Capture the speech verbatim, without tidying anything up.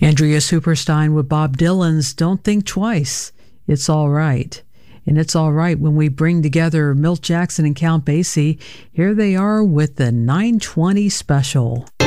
Andrea Superstein with Bob Dylan's Don't Think Twice, It's All Right. And it's all right when we bring together Milt Jackson and Count Basie. Here they are with the nine twenty special.